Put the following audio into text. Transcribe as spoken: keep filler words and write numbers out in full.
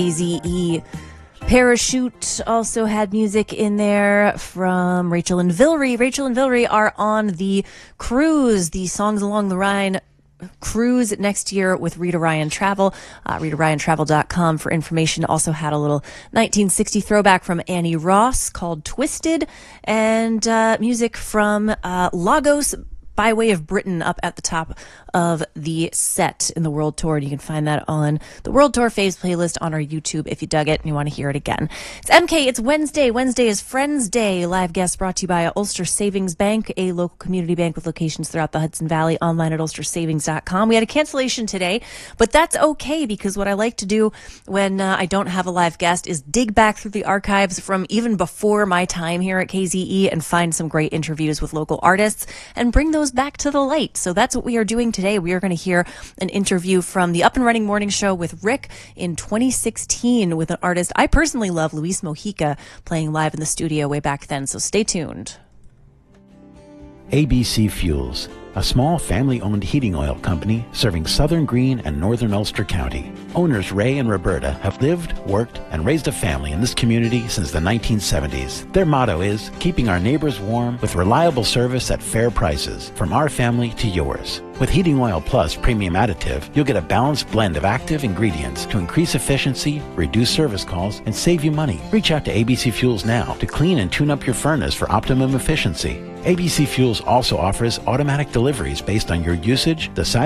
A-Z-E. Parachute also had music in there from Rachel and Vilry. Rachel and Vilry are on the cruise, the Songs Along the Rhine cruise next year with Rita Ryan Travel. Uh, Rita Ryan Travel dot com for information. Also had a little nineteen sixty throwback from Annie Ross called Twisted, and uh, music from uh, Lagos by way of Britain up at the top of the set in the World Tour. And you can find that on the World Tour Phase playlist on our YouTube if you dug it and you want to hear it again. It's M K. It's Wednesday. Wednesday is Friends Day. Live guest brought to you by Ulster Savings Bank, a local community bank with locations throughout the Hudson Valley, online at ulster savings dot com. We had a cancellation today, but that's okay, because what I like to do when uh, I don't have a live guest is dig back through the archives from even before my time here at K Z E and find some great interviews with local artists and bring those back to the light. So that's what we are doing today. We are going to hear an interview from the Up and Running Morning Show with Rick in twenty sixteen with an artist I personally love, Luis Mojica, playing live in the studio way back then. So stay tuned. A B C Fuels, a small family-owned heating oil company serving southern Greene and northern Ulster County. Owners Ray and Roberta have lived, worked, and raised a family in this community since the nineteen seventies. Their motto is keeping our neighbors warm with reliable service at fair prices, from our family to yours. With Heating Oil Plus Premium Additive, you'll get a balanced blend of active ingredients to increase efficiency, reduce service calls, and save you money. Reach out to A B C Fuels now to clean and tune up your furnace for optimum efficiency. A B C Fuels also offers automatic deliveries based on your usage, the size